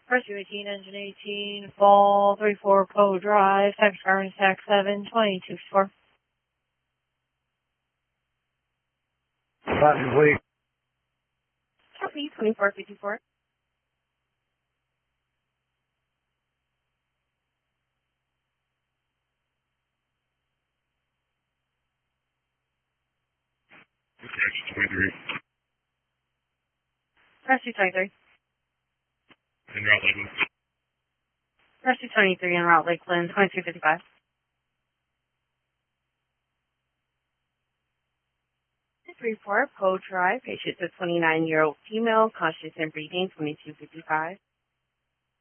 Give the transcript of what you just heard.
Rescue 18, Engine 18, Fall 34 Poe Drive, Taxi Car Tax 7, 2254. Button, please. Copy, 2454. Rescue 23. Rescue 23. En route Lakeland. Rescue 23 en route Lakeland, 2255. 34 Poe Drive, patient is a 29-year-old female, conscious and breathing, 2255.